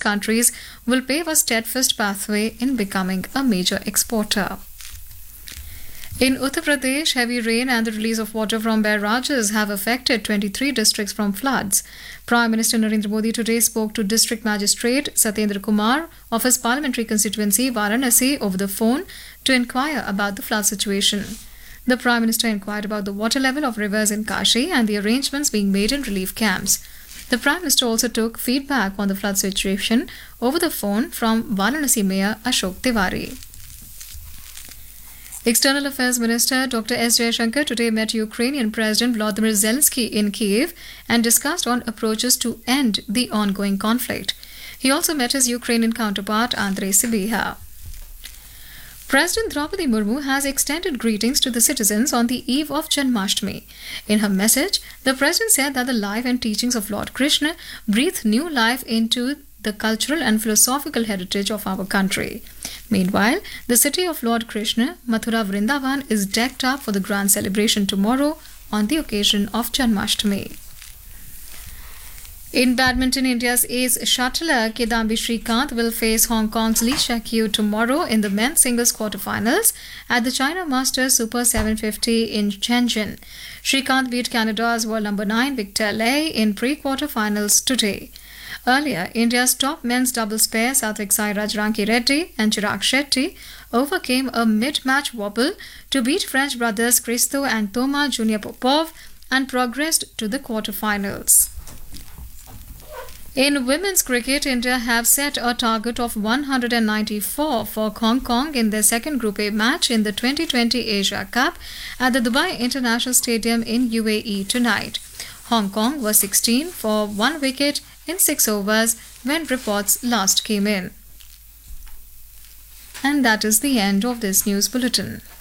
countries will pave a steadfast pathway in becoming a major exporter. In Uttar Pradesh, heavy rain and the release of water from barrages have affected 23 districts from floods. Prime Minister Narendra Modi today spoke to District Magistrate Satyendra Kumar of his parliamentary constituency Varanasi over the phone to inquire about the flood situation. The Prime Minister inquired about the water level of rivers in Kashi and the arrangements being made in relief camps. The Prime Minister also took feedback on the flood situation over the phone from Varanasi Mayor Ashok Tiwari. External Affairs Minister Dr. S. Jaishankar today met Ukrainian President Volodymyr Zelensky in Kiev and discussed on approaches to end the ongoing conflict. He also met his Ukrainian counterpart Andrei Sybiha. President Draupadi Murmu has extended greetings to the citizens on the eve of Janmashtami. In her message, the President said that the life and teachings of Lord Krishna breathe new life into the cultural and philosophical heritage of our country. Meanwhile, the city of Lord Krishna, Mathura Vrindavan, is decked up for the grand celebration tomorrow on the occasion of Janmashtami. In badminton, India's ace shuttler Kidambi Srikanth will face Hong Kong's Lee Shek-Yu tomorrow in the men's singles quarterfinals at the China Masters Super 750 in Shenzhen. Srikanth beat Canada's world number 9 Victor Lei in pre-quarterfinals today. Earlier, India's top men's doubles pair Satvik Sairaj Ranki Reddy and Chirag Shetty overcame a mid-match wobble to beat French brothers Christo and Thomas Junior Popov and progressed to the quarterfinals. In women's cricket, India have set a target of 194 for Hong Kong in their second Group A match in the 2020 Asia Cup at the Dubai International Stadium in UAE tonight. Hong Kong was 16 for 1 wicket in 6 overs when reports last came in. And that is the end of this news bulletin.